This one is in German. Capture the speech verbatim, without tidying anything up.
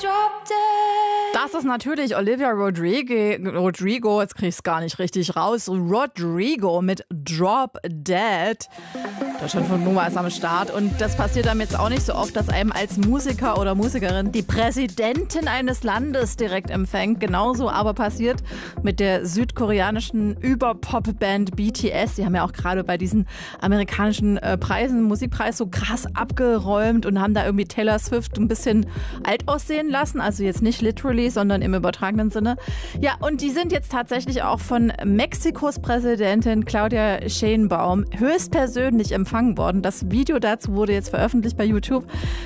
Das ist natürlich Olivia Rodrigo, Rodrigo, jetzt krieg ich es gar nicht richtig raus, Rodrigo mit Drop Dead. Deutschlandfunk Nova ist am Start und das passiert einem jetzt auch nicht so oft, dass einem als Musiker oder Musikerin die Präsidentin eines Landes direkt empfängt. Genauso aber passiert mit der südkoreanischen Überpop-Band B T S. Die haben ja auch gerade bei diesen amerikanischen äh, Preisen, Musikpreis so krass abgeräumt und haben da irgendwie Taylor Swift ein bisschen alt aussehen lassen. Also jetzt nicht literally, sondern im übertragenen Sinne. Ja, und die sind jetzt tatsächlich auch von Mexikos Präsidentin Claudia Sheinbaum höchstpersönlich empfangen worden. Das Video dazu wurde jetzt veröffentlicht bei YouTube.